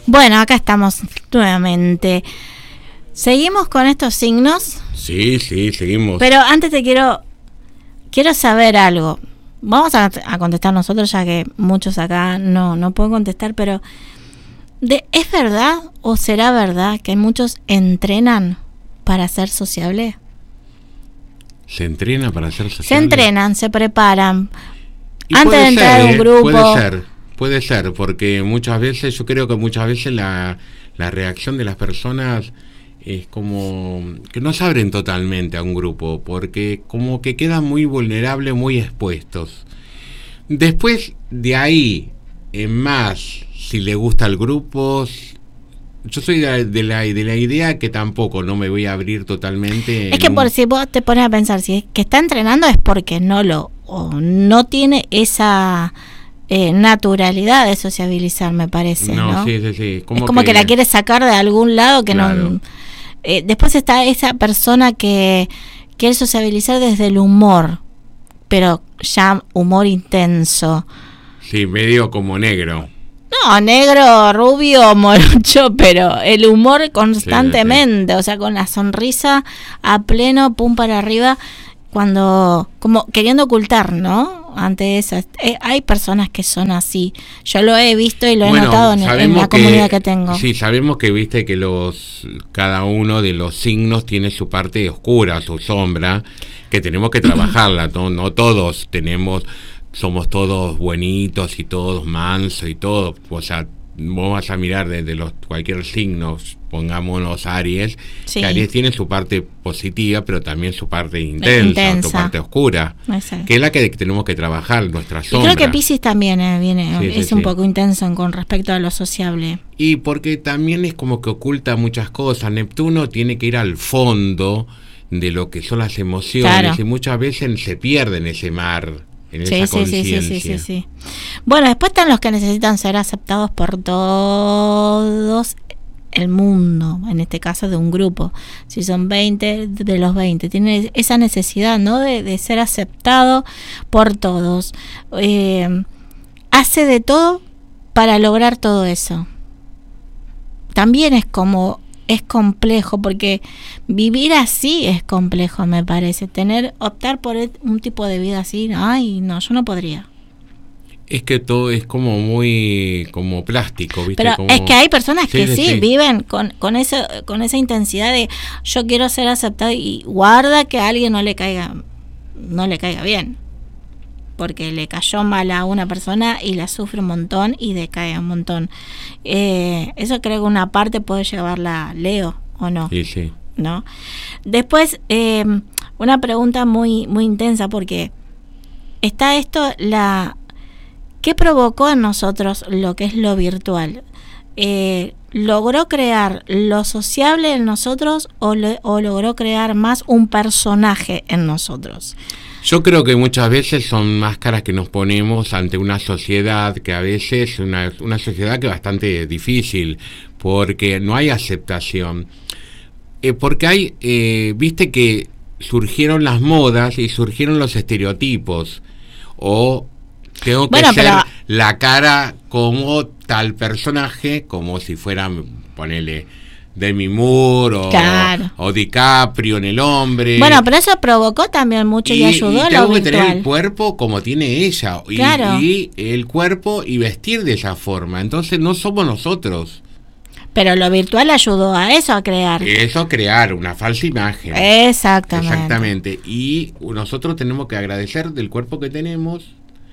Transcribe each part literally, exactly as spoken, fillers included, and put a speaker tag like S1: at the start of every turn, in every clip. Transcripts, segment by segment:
S1: Bueno, acá estamos nuevamente. ¿Seguimos con estos signos?
S2: Sí, sí, seguimos.
S1: Pero antes te quiero quiero saber algo. Vamos a, a contestar nosotros, ya que muchos acá no, no pueden contestar, pero de, ¿es verdad o será verdad que muchos entrenan para ser sociable?
S2: ¿Se entrena para ser sociable?
S1: Se entrenan, se preparan.
S2: Y
S1: antes de entrar
S2: ser,
S1: a un grupo.
S2: Puede ser, puede ser, porque muchas veces, yo creo que muchas veces la, la reacción de las personas es como que no se abren totalmente a un grupo, porque como que quedan muy vulnerables, muy expuestos. Después de ahí, en más, si le gusta el grupo, yo soy de la, de la, de la idea que tampoco no me voy a abrir totalmente.
S1: Es que
S2: un...
S1: por si vos te pones a pensar, si es que está entrenando es porque no lo, o no tiene esa eh, naturalidad de sociabilizar, me parece, ¿no?
S2: No, sí, sí, sí. Como
S1: es como que, que la quiere sacar de algún lado que
S2: claro.
S1: no... Eh, después está esa persona que quiere sociabilizar desde el humor, pero ya humor intenso.
S2: Sí, medio como negro.
S1: No, negro, rubio, morocho, pero el humor constantemente, sí, sí, sí. O sea, con la sonrisa a pleno, pum para arriba, cuando, como queriendo ocultar, ¿no? Ante esas, eh, hay personas que son así. Yo lo he visto y lo
S2: bueno,
S1: he notado en, en la
S2: que,
S1: comunidad que tengo.
S2: Sí, sabemos que viste que los cada uno de los signos tiene su parte oscura, su sombra, que tenemos que trabajarla, ¿no? No todos tenemos, somos todos buenitos y todos mansos y todo, o sea, vos vas a mirar desde los cualquier signo, pongámonos Aries, sí. Que Aries tiene su parte positiva, pero también su parte intensa,
S1: intensa.
S2: Su parte oscura,
S1: exacto.
S2: Que es la que tenemos que trabajar, nuestra sombra.
S1: Y creo que Piscis también eh, viene,
S2: sí,
S1: es
S2: sí,
S1: un
S2: sí.
S1: poco intenso con respecto a lo sociable.
S2: Y porque también es como que oculta muchas cosas. Neptuno tiene que ir al fondo de lo que son las emociones, claro. Y muchas veces se pierde en ese mar. En
S1: sí,
S2: esa
S1: sí,
S2: conciencia.
S1: sí, sí, sí, sí. Bueno, después están los que necesitan ser aceptados por todos el mundo, en este caso de un grupo. Si son veinte, de los veinte, tienen esa necesidad, ¿no? De, de ser aceptado por todos. Eh, hace de todo para lograr todo eso. También es como... es complejo, porque vivir así es complejo, me parece. Tener, optar por un tipo de vida así, ay, no, yo no podría.
S2: Es que todo es como muy como plástico, ¿viste?
S1: Pero
S2: como...
S1: es que hay personas que sí,
S2: sí, sí.
S1: viven con, con, eso, con esa intensidad de yo quiero ser aceptado y guarda que a alguien no le caiga, no le caiga bien. Porque le cayó mal a una persona y la sufre un montón y decae un montón. Eh, eso creo que una parte puede llevarla Leo, ¿o no?
S2: Sí, sí.
S1: ¿No? Después, eh, una pregunta muy, muy intensa, porque está esto, la ¿qué provocó en nosotros lo que es lo virtual? Eh, ¿Logró crear lo sociable en nosotros o, le, o logró crear más un personaje en nosotros?
S2: Yo creo que muchas veces son máscaras que nos ponemos ante una sociedad que a veces, una, una sociedad que es bastante difícil, porque no hay aceptación. Eh, porque hay, eh, viste que surgieron las modas y surgieron los estereotipos, o tengo que
S1: bueno,
S2: ser
S1: pero...
S2: la cara como tal personaje, como si fuera, ponele... Demi Moore o,
S1: claro.
S2: o DiCaprio en El Hombre.
S1: Bueno, pero eso provocó también mucho y, y ayudó
S2: y
S1: a lo
S2: tengo que
S1: virtual.
S2: tener el cuerpo como tiene ella y,
S1: claro.
S2: y el cuerpo y vestir de esa forma. Entonces no somos nosotros.
S1: Pero lo virtual ayudó a eso, a crear.
S2: Eso, crear una falsa imagen.
S1: Exactamente.
S2: Exactamente. Y nosotros tenemos que agradecer del cuerpo que tenemos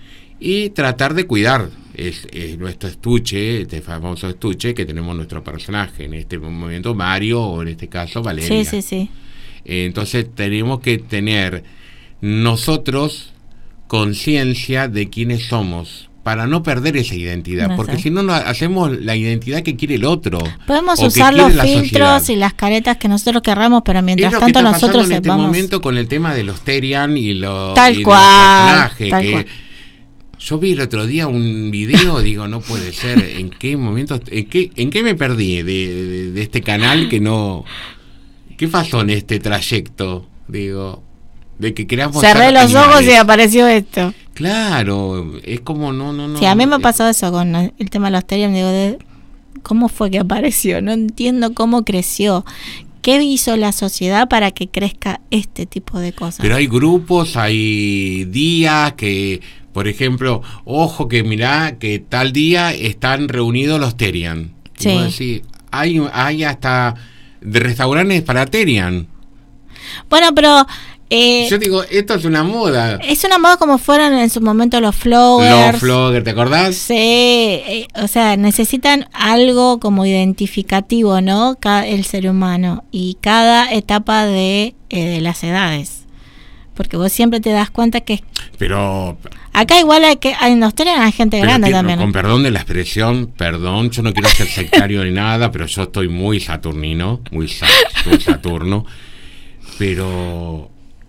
S2: y tratar de cuidar es, es nuestro estuche, este famoso estuche que tenemos nuestro personaje, en este momento Mario o en este caso Valeria.
S1: Sí, sí, sí.
S2: Eh, entonces tenemos que tener nosotros conciencia de quiénes somos para no perder esa identidad, no porque sé. Si no, no hacemos la identidad que quiere el otro.
S1: Podemos usar los filtros y las caretas que nosotros querramos, pero mientras tanto nosotros
S2: en este
S1: vamos...
S2: momento con el tema de los Terian y los,
S1: tal
S2: y
S1: cual,
S2: los personajes
S1: tal
S2: que
S1: cual.
S2: Yo vi el otro día un video, digo, no puede ser, ¿en qué momento, en qué, en qué me perdí de, de, de este canal que no, qué pasó en este trayecto, digo, de que queramos
S1: cerré los animales. Ojos y apareció esto.
S2: Claro, es como no, no, no.
S1: Sí, a mí me
S2: eh,
S1: pasó eso con el tema de los Terian, digo, de, ¿Cómo fue que apareció? No entiendo cómo creció. ¿Qué hizo la sociedad para que crezca este tipo de cosas?
S2: Pero hay grupos, hay días que, por ejemplo, ojo que mirá que tal día están reunidos los Terian.
S1: Sí.
S2: Y vos decís, hay, hay hasta de restaurantes para Terian.
S1: Bueno, pero... Eh,
S2: Yo digo, esto es una moda.
S1: Es una moda como fueron en su momento los floggers.
S2: Los floggers, ¿te acordás?
S1: Sí, eh, o sea, necesitan algo como identificativo, ¿no? Cada, el ser humano y cada etapa de, eh, de las edades. Porque vos siempre te das cuenta que...
S2: Pero...
S1: Acá igual hay que hay, nos tienen a gente grande
S2: que,
S1: también.
S2: Con perdón de la expresión, perdón, yo no quiero ser sectario ni nada, pero yo estoy muy saturnino, muy, sa- muy saturno. Pero...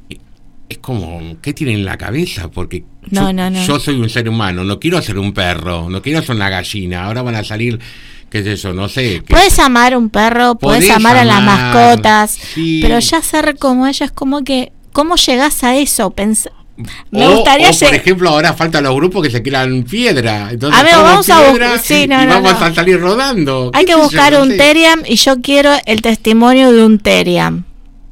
S2: es como, ¿qué tienen en la cabeza? Porque
S1: no,
S2: yo,
S1: no, no.
S2: yo soy un ser humano, no quiero ser un perro, no quiero ser una gallina. Ahora van a salir, qué sé yo, no sé.
S1: Puedes amar a un perro, puedes amar, amar a las mascotas, sí. Pero ya ser como ella es como que, ¿cómo llegás a eso? Pens- Me
S2: o,
S1: gustaría
S2: o por
S1: lleg-
S2: ejemplo, ahora faltan los grupos que se quedan piedra. Entonces,
S1: a ver, vamos a buscar, sí, no,
S2: y
S1: no,
S2: vamos
S1: no.
S2: a salir rodando.
S1: Hay que buscar
S2: yo, no
S1: un
S2: sé.
S1: Teriam y yo quiero el testimonio de un Teriam.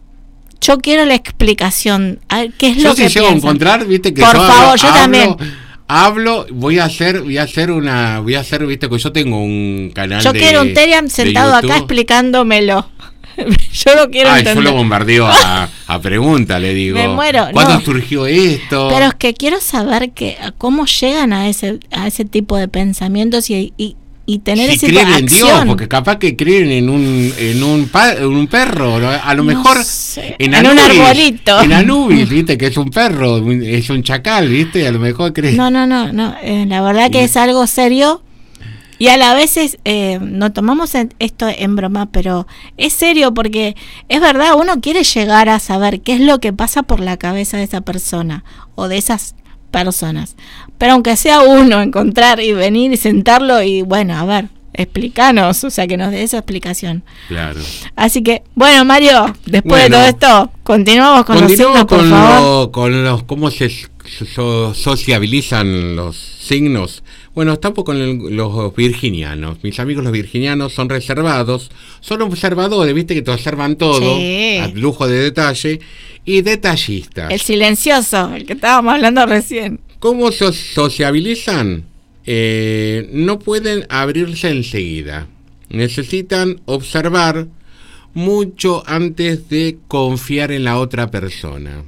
S1: Yo quiero la explicación. A ver, ¿qué es
S2: yo
S1: lo
S2: si
S1: que
S2: llego
S1: piensan?
S2: a encontrar, viste que
S1: por
S2: yo
S1: favor,
S2: hablo,
S1: yo
S2: hablo,
S1: también.
S2: Hablo, voy a hacer, voy a hacer una, voy a hacer, viste que yo tengo un canal.
S1: Yo
S2: de,
S1: quiero un Teriam sentado acá explicándomelo. Yo lo quiero
S2: Ay,
S1: entender.
S2: yo lo bombardeo a, a pregunta, le digo.
S1: Me muero.
S2: ¿Cuándo
S1: no.
S2: surgió esto?
S1: Pero es que quiero saber que cómo llegan a ese a ese tipo de pensamientos y, y, y tener
S2: si
S1: ese
S2: creen
S1: tipo de
S2: en
S1: acción.
S2: Dios, porque capaz que creen en un en un, pa, en un perro, a lo
S1: no
S2: mejor
S1: sé.
S2: en,
S1: en
S2: Anubis,
S1: un arbolito.
S2: En Anubis, viste que es un perro, es un chacal, viste, a lo mejor creen.
S1: No, no, no, no. Eh, la verdad que
S2: y,
S1: es algo serio. Y a la vez es, eh, no tomamos en, esto en broma, pero es serio porque es verdad, uno quiere llegar a saber qué es lo que pasa por la cabeza de esa persona o de esas personas. Pero aunque sea uno, encontrar y venir y sentarlo y bueno, a ver, explícanos, o sea, que nos dé esa explicación.
S2: Claro.
S1: Así que, bueno, Mario, después
S2: bueno,
S1: de todo esto, continuamos con
S2: continuamos
S1: los signos, por
S2: con
S1: favor.
S2: Lo, con los, cómo se so, sociabilizan los signos. Bueno, estamos con el, los virginianos. Mis amigos los virginianos son reservados, son observadores, viste que te observan todo,
S1: sí.
S2: a lujo de detalle, y detallistas.
S1: El silencioso, el que estábamos hablando recién.
S2: ¿Cómo se sociabilizan? Eh, no pueden abrirse enseguida. Necesitan observar mucho antes de confiar en la otra persona.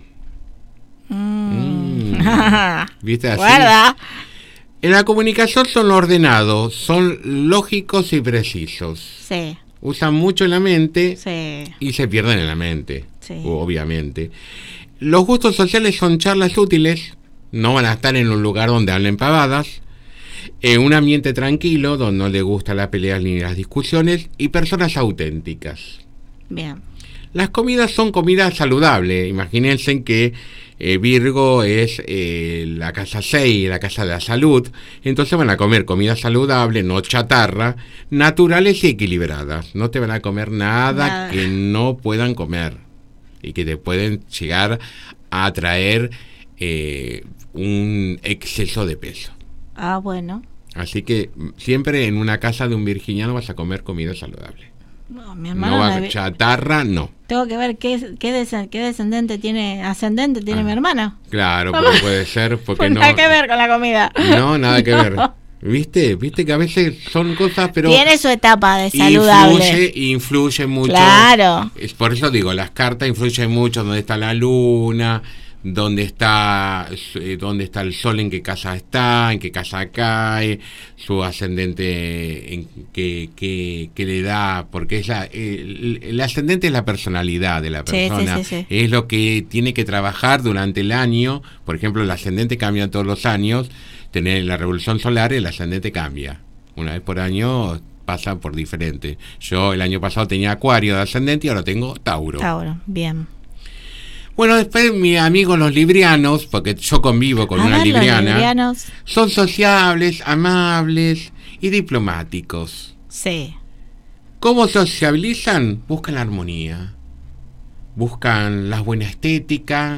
S1: Mm.
S2: Mm. ¿Viste así?
S1: Guarda.
S2: En la comunicación son ordenados, son lógicos y precisos.
S1: Sí.
S2: Usan mucho la mente
S1: Sí.
S2: y se pierden en la mente,
S1: Sí.
S2: obviamente. Los gustos sociales son charlas útiles, no van a estar en un lugar donde hablen pavadas, en un ambiente tranquilo, donde no les gustan las peleas ni las discusiones, y personas auténticas.
S1: Bien.
S2: Las comidas son comidas saludables. Imagínense que eh, Virgo es eh, la casa seis, la casa de la salud. Entonces van a comer comida saludable, no chatarra, naturales y equilibradas. No te van a comer nada, nada. que no puedan comer y que te pueden llegar a traer eh, un exceso de peso.
S1: Ah, bueno.
S2: Así que siempre en una casa de un virginiano vas a comer comida saludable.
S1: No, mi hermano
S2: no va
S1: me...
S2: chatarra, no.
S1: Tengo que ver qué, qué, des- qué descendente tiene, ascendente tiene
S2: ah,
S1: mi hermano.
S2: Claro, pero puede ser porque no.
S1: Nada que ver con la comida.
S2: No, nada que
S1: no.
S2: ver. ¿Viste? ¿Viste que a veces son cosas, pero
S1: tiene su etapa de saludable.
S2: Influye, influye mucho.
S1: Claro.
S2: Es por eso digo, las cartas influyen mucho, dónde está la luna, dónde está eh, dónde está el sol, en qué casa está, en qué casa cae, su ascendente en qué, qué, qué le da, porque es la, el, el ascendente es la personalidad de la persona,
S1: sí, sí, sí, sí.
S2: Es lo que tiene que trabajar durante el año. Por ejemplo, el ascendente cambia todos los años. Tener la revolución solar, el ascendente cambia una vez por año, pasa por diferente. Yo el año pasado tenía Acuario de ascendente y ahora tengo Tauro.
S1: Tauro, bien.
S2: Bueno, después mis amigos los librianos, porque yo convivo con
S1: a
S2: una
S1: ver,
S2: libriana,
S1: los librianos.
S2: Son sociables, amables y diplomáticos.
S1: Sí.
S2: ¿Cómo sociabilizan? Buscan la armonía, buscan la buena estética,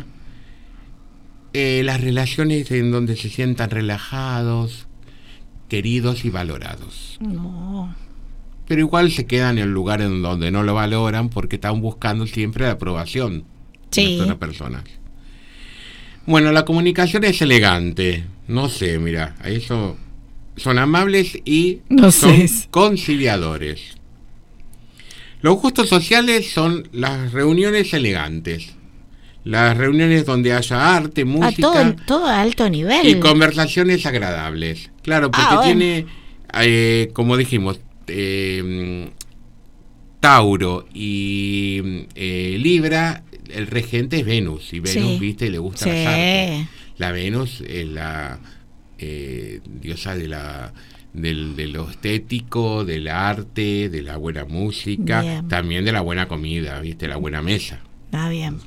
S2: eh, las relaciones en donde se sientan relajados, queridos y valorados.
S1: No.
S2: pero igual se quedan en lugares en donde no lo valoran porque están buscando siempre la aprobación
S1: sí.
S2: de otras personas. Bueno, la comunicación es elegante, no sé, mira, eso son amables y
S1: no
S2: son
S1: sé.
S2: conciliadores. Los gustos sociales son las reuniones elegantes, las reuniones donde haya arte, música,
S1: a todo, todo a alto nivel
S2: y conversaciones agradables. Claro, porque
S1: ah, bueno.
S2: tiene, eh, como dijimos, eh, Tauro y eh, Libra, el regente es Venus, y Venus,
S1: sí.
S2: viste, le gusta
S1: sí.
S2: las artes. La Venus es la eh, diosa de la del, de lo estético, del arte, de la buena música, bien. También de la buena comida, viste, la buena mesa.
S1: Ah, bien.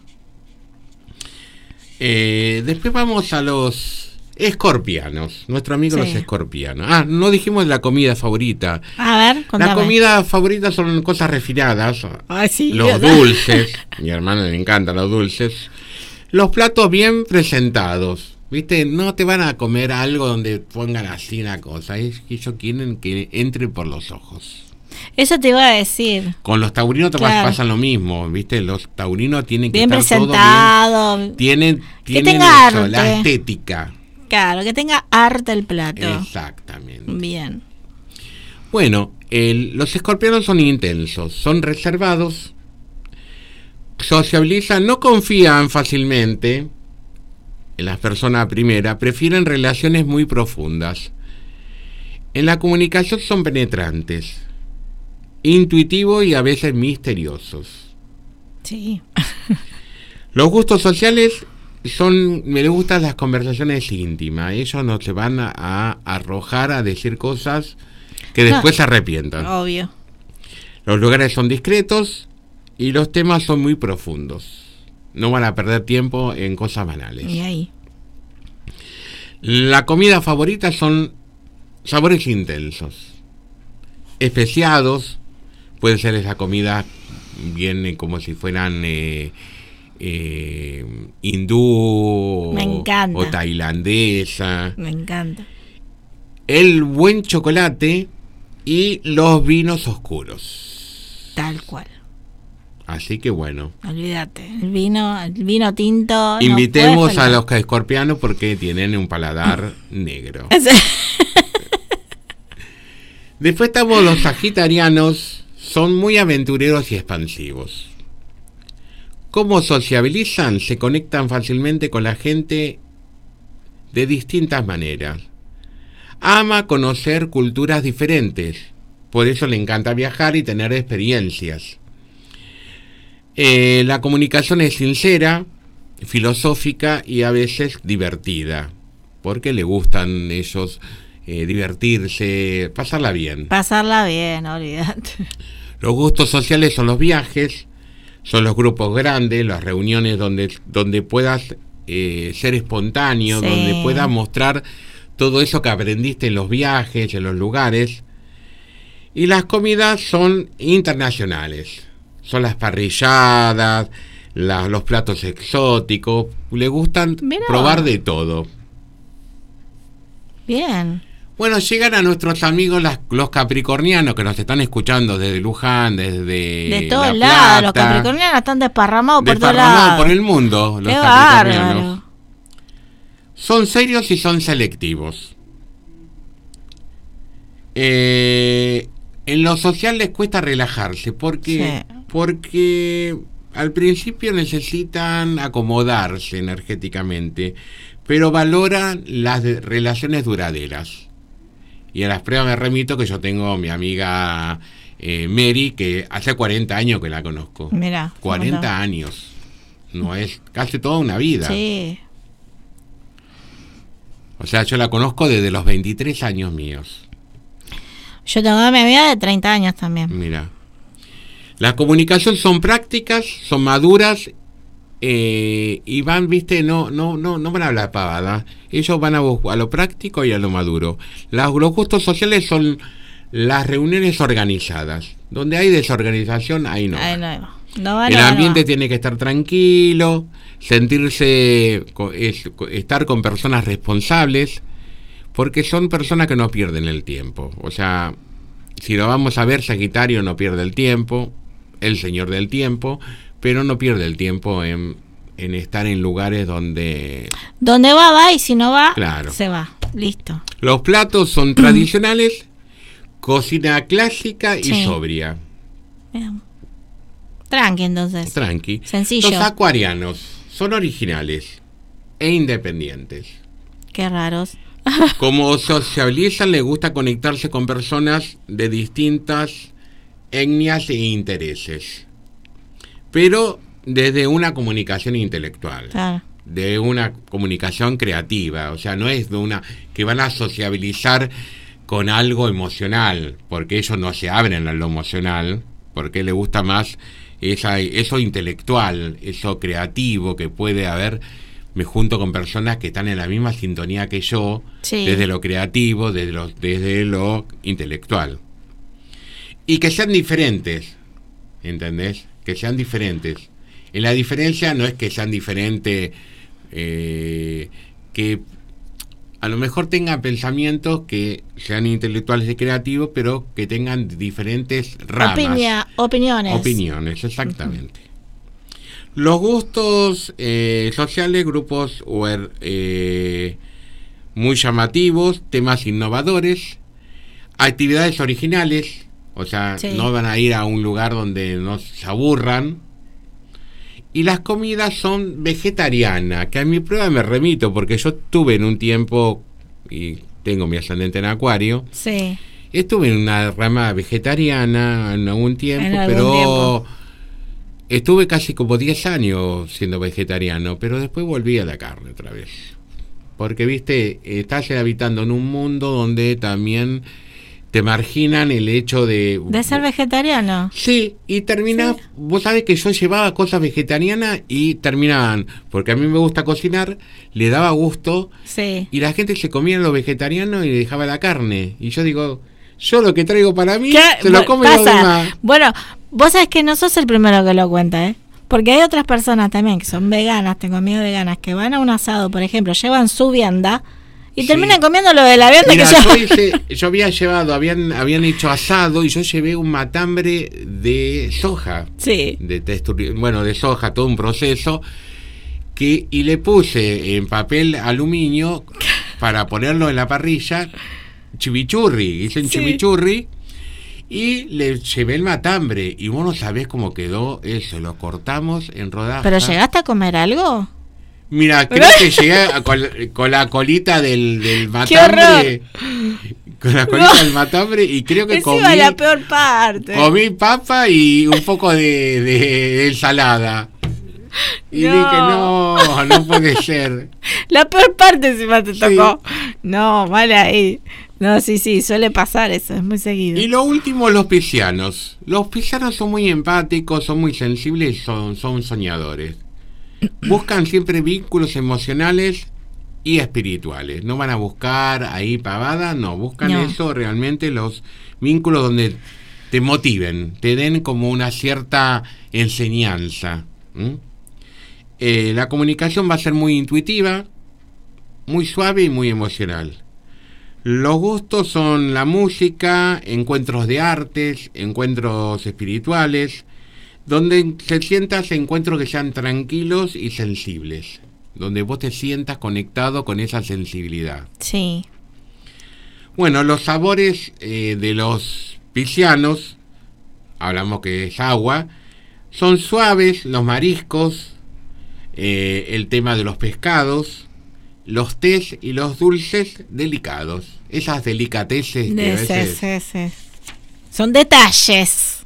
S2: Eh, después vamos a los escorpianos, nuestro amigo sí. Los escorpianos. Ah, no dijimos la comida favorita.
S1: A ver, contame.
S2: La comida favorita son cosas refinadas.
S1: Ay, sí,
S2: los
S1: ¿verdad?
S2: Dulces. Mi hermano le encantan los dulces. Los platos bien presentados. ¿Viste? No te van a comer algo donde pongan así una cosa. Es que ellos quieren que entre por los ojos.
S1: Eso te iba a decir.
S2: Con los taurinos claro. pasa lo mismo, ¿viste? Los taurinos tienen que
S1: bien
S2: estar
S1: presentado,
S2: todo bien. Tienen, tienen
S1: que tenga
S2: eso,
S1: arte.
S2: La estética.
S1: Claro, que tenga arte el plato.
S2: Exactamente.
S1: Bien.
S2: Bueno, el, los escorpianos son intensos, son reservados, sociabilizan, no confían fácilmente en las personas primera, prefieren relaciones muy profundas. En la comunicación son penetrantes, intuitivos y a veces misteriosos.
S1: Sí.
S2: Los gustos sociales son, me gustan las conversaciones íntimas. Ellos no se van a, a arrojar a decir cosas que después no, se arrepientan.
S1: Obvio.
S2: Los lugares son discretos y los temas son muy profundos. No van a perder tiempo en cosas banales.
S1: Y ahí.
S2: La comida favorita son sabores intensos, especiados. Puede ser esa comida bien como si fueran eh, eh, hindú
S1: Me encanta.
S2: o tailandesa.
S1: Me encanta.
S2: El buen chocolate y los vinos oscuros.
S1: Tal cual.
S2: Así que bueno.
S1: Olvídate, el vino, el vino tinto.
S2: Invitemos no a los escorpianos porque tienen un paladar negro. Después estamos los sagitarianos, son muy aventureros y expansivos. ¿Cómo sociabilizan? Se conectan fácilmente con la gente de distintas maneras. Ama conocer culturas diferentes, por eso le encanta viajar y tener experiencias. Eh, la comunicación es sincera, filosófica y a veces divertida, porque le gustan ellos eh, divertirse, pasarla bien.
S1: Pasarla bien, olvídate.
S2: Los gustos sociales son los viajes, son los grupos grandes, las reuniones donde, donde puedas eh, ser espontáneo, sí. donde puedas mostrar todo eso que aprendiste en los viajes, en los lugares. Y las comidas son internacionales. Son las parrilladas, la, los platos exóticos. Le gustan Mirá. probar de todo.
S1: Bien.
S2: Bueno, llegan a nuestros amigos las, los capricornianos que nos están escuchando desde Luján, desde
S1: de todos lados. Los capricornianos están desparramados por todos lados.
S2: por el mundo. Los
S1: Qué
S2: capricornianos.
S1: Bárbaro.
S2: Son serios y son selectivos. Eh, en lo social les cuesta relajarse porque... Sí. Porque al principio necesitan acomodarse energéticamente, pero valoran las de, relaciones duraderas. Y a las pruebas me remito que yo tengo a mi amiga eh, Mary, que hace cuarenta años que la conozco.
S1: Mirá.
S2: cuarenta
S1: no.
S2: años. No es casi toda una vida.
S1: Sí.
S2: O sea, yo la conozco desde los veintitrés años míos.
S1: Yo tengo a mi amiga de treinta años también.
S2: Mira. Las comunicaciones son prácticas, son maduras eh, y van, viste, no no no no van a hablar pavada. Ellos van a, a lo práctico y a lo maduro. Las, los gustos sociales son las reuniones organizadas. Donde hay desorganización, ahí no.
S1: Ahí no, no. No va,
S2: El
S1: no,
S2: ambiente
S1: no.
S2: tiene que estar tranquilo, sentirse, es, estar con personas responsables, porque son personas que no pierden el tiempo. O sea... si lo vamos a ver, Sagitario no pierde el tiempo, el señor del tiempo, pero no pierde el tiempo en, en estar en lugares donde...
S1: Donde va, va, y si no va,
S2: claro,
S1: se va. Listo.
S2: Los platos son tradicionales, cocina clásica y
S1: sí.
S2: sobria.
S1: Bien. Tranqui, entonces.
S2: Tranqui.
S1: Sencillo.
S2: Los acuarianos son originales e independientes.
S1: Qué raros.
S2: Como socializan, les gusta conectarse con personas de distintas etnias e intereses, pero desde una comunicación intelectual,
S1: Claro.
S2: de una comunicación creativa, o sea, no es de una que van a sociabilizar con algo emocional, porque ellos no se abren a lo emocional, porque les gusta más esa, eso intelectual, eso creativo que puede haber. Me junto con personas que están en la misma sintonía que yo,
S1: sí.
S2: desde lo creativo, desde lo, desde lo intelectual. Y que sean diferentes, ¿entendés? Que sean diferentes. En la diferencia no es que sean diferentes, eh, que a lo mejor tengan pensamientos que sean intelectuales y creativos, pero que tengan diferentes ramas.
S1: Opinia, opiniones.
S2: Opiniones, exactamente. Uh-huh. Los gustos eh, sociales, grupos eh, muy llamativos, temas innovadores, actividades originales, o sea, sí. no van a ir a un lugar donde no se aburran. Y las comidas son vegetarianas, que a mi prueba me remito, porque yo estuve en un tiempo, y tengo mi ascendente en Acuario,
S1: sí.
S2: estuve en una rama vegetariana en algún tiempo,
S1: en algún
S2: pero...
S1: tiempo.
S2: Estuve casi como diez años siendo vegetariano, pero después volví a la carne otra vez. Porque, viste, estás habitando en un mundo donde también te marginan el hecho de...
S1: ¿De ser vegetariano?
S2: Sí, y termina... Sí. Vos sabés que yo llevaba cosas vegetarianas y terminaban... Porque a mí me gusta cocinar, le daba gusto.
S1: Sí.
S2: Y la gente se comía lo vegetariano y dejaba la carne. Y yo digo... Yo lo que traigo para mí,
S1: ¿Qué?
S2: se lo comen los demás.
S1: Bueno, vos sabés que no sos el primero que lo cuenta, ¿eh? Porque hay otras personas también que son veganas, tengo amigas veganas, que van a un asado, por ejemplo, llevan su vianda y sí. terminan comiendo lo de la vianda.
S2: Mira,
S1: que yo...
S2: yo, hice, yo había llevado, habían habían hecho asado y yo llevé un matambre de soja.
S1: Sí.
S2: De textur, bueno, de soja, todo un proceso. Que, y le puse en papel aluminio para ponerlo en la parrilla. Chimichurri, hice un sí. chimichurri y le llevé el matambre y vos no sabés cómo quedó eso, lo cortamos en rodajas.
S1: ¿Pero llegaste a comer algo?
S2: Mira, creo que llegué a, con, con la colita del, del matambre, con la colita no. del matambre y creo que
S1: Esa
S2: comí
S1: iba la peor parte.
S2: Comí papa y un poco de, de, de ensalada. Y
S1: no.
S2: dije, no, no puede ser.
S1: La peor parte encima te tocó. Sí. No, vale ahí. No, sí, sí, suele pasar eso, es muy seguido.
S2: Y lo último, los piscianos. Los piscianos son muy empáticos, son muy sensibles y son, son soñadores. Buscan siempre vínculos emocionales y espirituales. No van a buscar ahí pavada, no. Buscan no. eso realmente, los vínculos donde te motiven, te den como una cierta enseñanza. ¿Mm? Eh, la comunicación va a ser muy intuitiva, muy suave y muy emocional. Los gustos son la música, encuentros de artes, encuentros espirituales, donde se sientas encuentros que sean tranquilos y sensibles, donde vos te sientas conectado con esa sensibilidad.
S1: Sí.
S2: Bueno, los sabores eh, de los piscianos, hablamos que es agua, son suaves, los mariscos, eh, el tema de los pescados, los tés y los dulces delicados. Esas delicateces que a veces...
S1: Sí, sí, sí. Son detalles.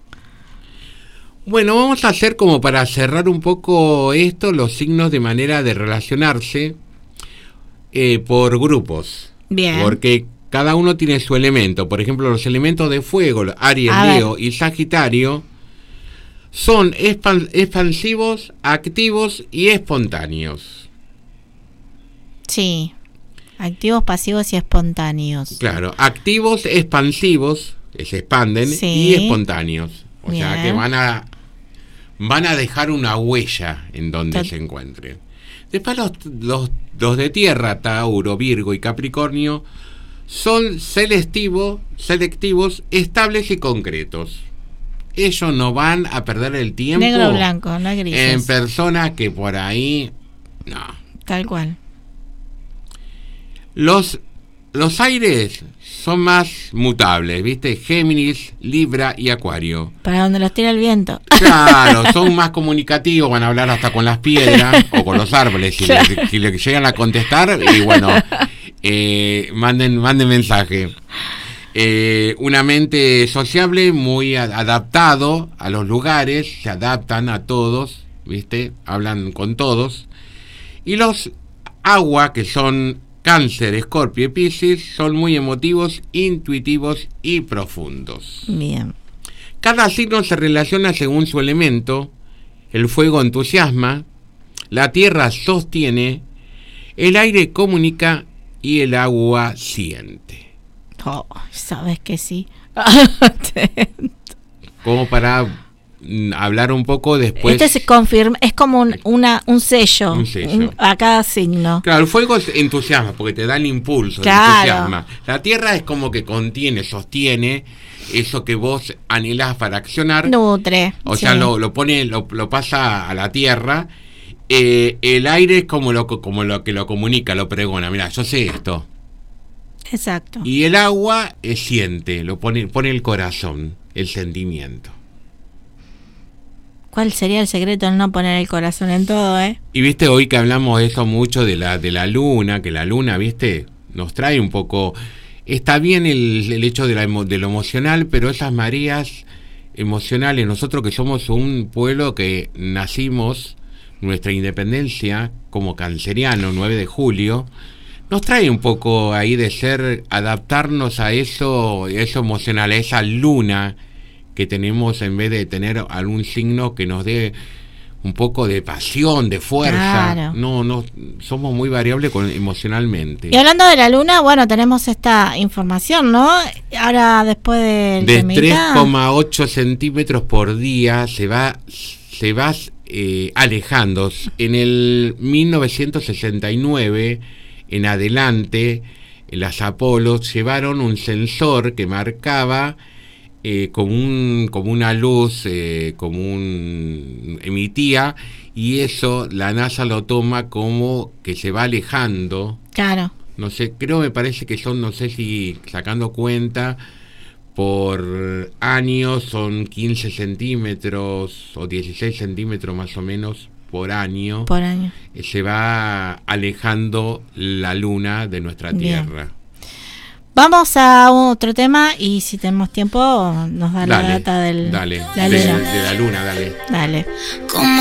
S2: Bueno, vamos a hacer como para cerrar un poco esto, los signos de manera de relacionarse eh, por grupos.
S1: Bien.
S2: Porque cada uno tiene su elemento. Por ejemplo, los elementos de fuego, Aries, Leo y Sagitario, son expan- expansivos, activos y espontáneos.
S1: Sí, activos, pasivos y espontáneos.
S2: Claro, activos, expansivos, se expanden,
S1: sí.
S2: y espontáneos. O
S1: Bien.
S2: sea que van a van a dejar una huella en donde Tot- se encuentren. Después los, los, los de tierra, Tauro, Virgo y Capricornio, son selectivos, selectivos, estables y concretos. Ellos no van a perder el tiempo
S1: negro o blanco, no grises,
S2: en personas que por ahí no.
S1: Tal cual.
S2: Los los aires son más mutables, ¿viste? Géminis, Libra y Acuario.
S1: Para donde los tira el viento.
S2: Claro, son más comunicativos, van a hablar hasta con las piedras o con los árboles si, claro. le, si le llegan a contestar y bueno, eh, manden manden mensaje. Eh, una mente sociable, muy a- adaptado a los lugares, se adaptan a todos, ¿viste? Hablan con todos. Y los agua, que son Cáncer, Escorpio y Piscis, son muy emotivos, intuitivos y profundos.
S1: Bien.
S2: Cada signo se relaciona según su elemento. El fuego entusiasma, la tierra sostiene, el aire comunica y el agua siente.
S1: Oh, sabes que sí.
S2: Como para mm, hablar un poco después.
S1: Este se confirma, es como un, una, un sello,
S2: Un sello.
S1: un- a cada signo.
S2: Claro, el fuego es entusiasma porque te da el impulso, el
S1: Claro.
S2: entusiasma. La tierra es como que contiene, sostiene eso que vos anhelás para accionar.
S1: Nutre.
S2: O
S1: sí.
S2: sea, lo, lo pone, lo, lo pasa a la tierra. Eh, el aire es como lo, como lo que lo comunica, lo pregona. Mira, yo sé esto.
S1: Exacto.
S2: Y el agua eh, siente, lo pone, pone el corazón, el sentimiento.
S1: ¿Cuál sería el secreto de no poner el corazón en todo, eh?
S2: Y viste, hoy que hablamos eso mucho de la, de la luna, que la luna, viste, nos trae un poco. Está bien el, el hecho de, la, emo- de lo emocional, pero esas mareas emocionales, nosotros que somos un pueblo que nacimos, nuestra independencia como canceriano, nueve de julio, nos trae un poco ahí de ser, adaptarnos a eso, eso emocional, a esa luna que tenemos, en vez de tener algún signo que nos dé un poco de pasión, de fuerza.
S1: Claro.
S2: No, no, somos muy variables con, emocionalmente.
S1: Y hablando de la luna, bueno, tenemos esta información, ¿no? Ahora después del
S2: De
S1: temita,
S2: tres coma ocho centímetros por día se va, se va eh, alejando. En el mil novecientos sesenta y nueve, en adelante, las Apolos llevaron un sensor que marcaba eh, como, un, como una luz, eh, como un emitía, y eso la NASA lo toma como que se va alejando.
S1: Claro.
S2: No sé, creo, me parece que son, no sé si sacando cuenta, por años son quince centímetros o dieciséis centímetros más o menos por año.
S1: Por año.
S2: Eh, Se va alejando la luna de nuestra
S1: Bien.
S2: Tierra.
S1: Vamos a otro tema y si tenemos tiempo nos da la
S2: Dale,
S1: data del
S2: dale,
S1: la
S2: de,
S1: luna.
S2: de la luna, dale.
S1: Dale.
S3: Como